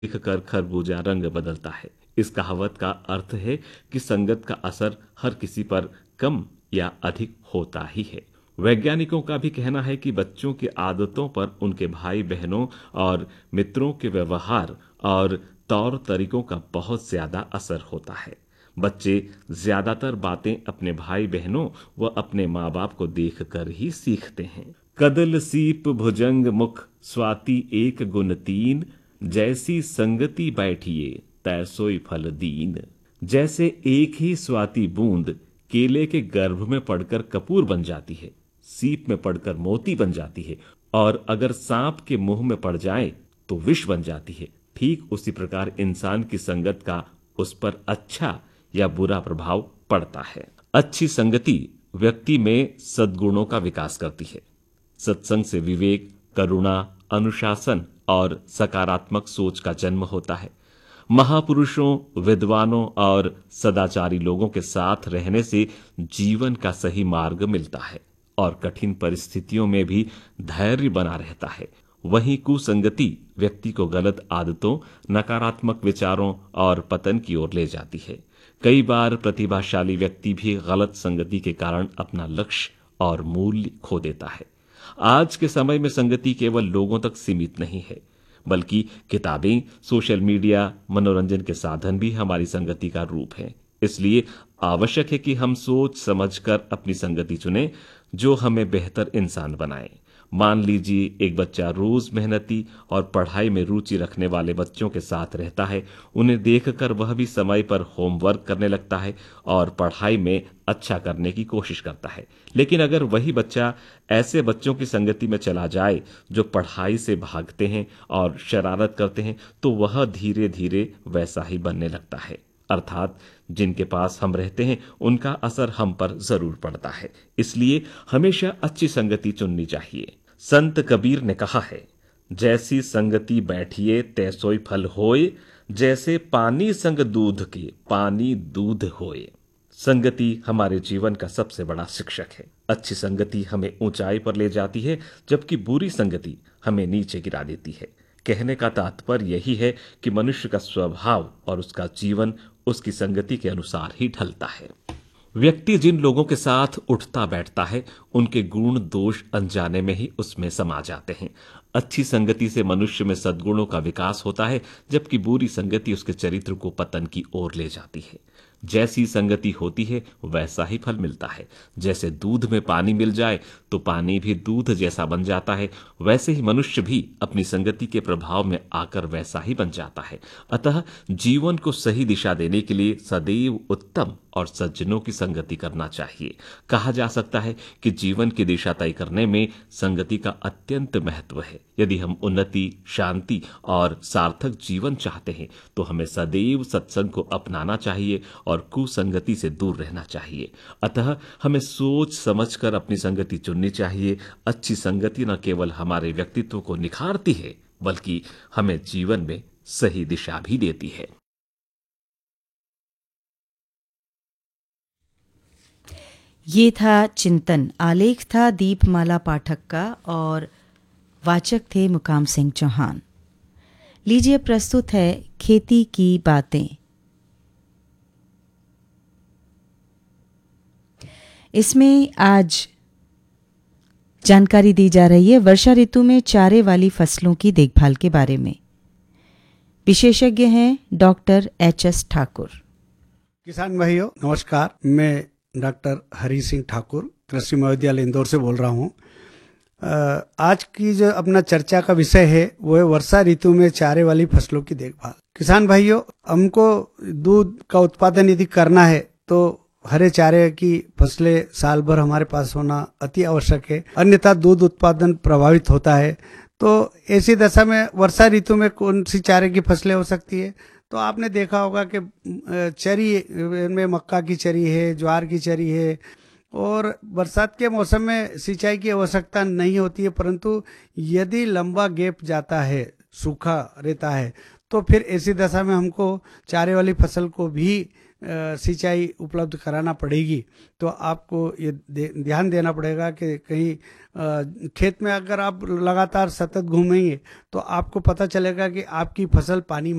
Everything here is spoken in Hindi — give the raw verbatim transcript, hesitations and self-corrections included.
देखकर खरबूजा रंग बदलता है। इस कहावत का अर्थ है कि संगत का असर हर किसी पर कम या अधिक होता ही है। वैज्ञानिकों का भी कहना है कि बच्चों की आदतों पर उनके भाई बहनों और मित्रों के व्यवहार और तौर तरीकों का बहुत ज्यादा असर होता है। बच्चे ज्यादातर बातें अपने भाई बहनों व अपने माँ बाप को देखकर ही सीखते हैं। कदल सीप भुजंग मुख स्वाति एक गुण तीन, जैसी संगति बैठिए तैसोई फल दीन। जैसे एक ही स्वाति बूंद केले के गर्भ में पड़कर कपूर बन जाती है, सीप में पड़कर मोती बन जाती है, और अगर सांप के मुंह में पड़ जाए तो विष बन जाती है, ठीक उसी प्रकार इंसान की संगत का उस पर अच्छा या बुरा प्रभाव पड़ता है। अच्छी संगति व्यक्ति में सद्गुणों का विकास करती है। सत्संग से विवेक, करुणा, अनुशासन और सकारात्मक सोच का जन्म होता है। महापुरुषों, विद्वानों और सदाचारी लोगों के साथ रहने से जीवन का सही मार्ग मिलता है और कठिन परिस्थितियों में भी धैर्य बना रहता है। वहीं कुसंगति व्यक्ति को गलत आदतों, नकारात्मक विचारों और पतन की ओर ले जाती है। कई बार प्रतिभाशाली व्यक्ति भी गलत संगति के कारण अपना लक्ष्य और मूल्य खो देता है। आज के समय में संगति केवल लोगों तक सीमित नहीं है, बल्कि किताबें, सोशल मीडिया, मनोरंजन के साधन भी हमारी संगति का रूप हैं। इसलिए आवश्यक है कि हम सोच समझकर अपनी संगति चुनें जो हमें बेहतर इंसान बनाए। मान लीजिए एक बच्चा रोज मेहनती और पढ़ाई में रुचि रखने वाले बच्चों के साथ रहता है। उन्हें देखकर वह भी समय पर होमवर्क करने लगता है और पढ़ाई में अच्छा करने की कोशिश करता है। लेकिन अगर वही बच्चा ऐसे बच्चों की संगति में चला जाए जो पढ़ाई से भागते हैं और शरारत करते हैं, तो वह धीरे धीरे वैसा ही बनने लगता है। अर्थात जिनके पास हम रहते हैं उनका असर हम पर जरूर पड़ता है। इसलिए हमेशा अच्छी संगति चुननी चाहिए। संत कबीर ने कहा है, जैसी संगति बैठिए तैसोई फल होए, जैसे पानी संग दूध के पानी दूध होए। संगति हमारे जीवन का सबसे बड़ा शिक्षक है। अच्छी संगति हमें ऊंचाई पर ले जाती है, जबकि बुरी संगति हमें नीचे गिरा देती है। कहने का तात्पर्य यही है कि मनुष्य का स्वभाव और उसका जीवन उसकी संगति के अनुसार ही ढलता है। व्यक्ति जिन लोगों के साथ उठता बैठता है, उनके गुण दोष अनजाने में ही उसमें समा जाते हैं। अच्छी संगति से मनुष्य में सद्गुणों का विकास होता है, जबकि बुरी संगति उसके चरित्र को पतन की ओर ले जाती है। जैसी संगति होती है वैसा ही फल मिलता है। जैसे दूध में पानी मिल जाए तो पानी भी दूध जैसा बन जाता है, वैसे ही मनुष्य भी अपनी संगति के प्रभाव में आकर वैसा ही बन जाता है। अतः जीवन को सही दिशा देने के लिए सदैव उत्तम और सज्जनों की संगति करना चाहिए। कहा जा सकता है कि जीवन की दिशा तय करने में संगति का अत्यंत महत्व है। यदि हम उन्नति, शांति और सार्थक जीवन चाहते हैं तो हमें सदैव सत्संग को अपनाना चाहिए और कुसंगति से दूर रहना चाहिए। अतः हमें सोच समझकर अपनी संगति चुननी चाहिए। अच्छी संगति न केवल हमारे व्यक्तित्व को निखारती है, बल्कि हमें जीवन में सही दिशा भी देती है। ये था चिंतन। आलेख था दीपमाला पाठक का और वाचक थे मुकाम सिंह चौहान। लीजिए प्रस्तुत है खेती की बातें। इसमें आज जानकारी दी जा रही है वर्षा ऋतु में चारे वाली फसलों की देखभाल के बारे में। विशेषज्ञ हैं डॉक्टर एच एस ठाकुर। किसान भाइयों नमस्कार, मैं डॉक्टर हरी सिंह ठाकुर कृषि महाविद्यालय इंदौर से बोल रहा हूँ। आज की जो अपना चर्चा का विषय है वो है वर्षा ऋतु में चारे वाली फसलों की देखभाल। किसान भाइयों, हमको दूध का उत्पादन यदि करना है तो हरे चारे की फसलें साल भर हमारे पास होना अति आवश्यक है, अन्यथा दूध उत्पादन प्रभावित होता है। तो ऐसी दशा में वर्षा ऋतु में कौन सी चारे की फसलें हो सकती है? तो आपने देखा होगा कि चरी में मक्का की चरी है, ज्वार की चरी है, और बरसात के मौसम में सिंचाई की आवश्यकता नहीं होती है, परंतु यदि लंबा गैप जाता है, सूखा रहता है, तो फिर ऐसी दशा में हमको चारे वाली फसल को भी सिंचाई उपलब्ध कराना पड़ेगी, तो आपको ये दे, ध्यान देना पड़ेगा कि कहीं खेत में अगर आप लगातार सतत घूमेंगे तो आपको पता चलेगा कि आपकी फसल पानी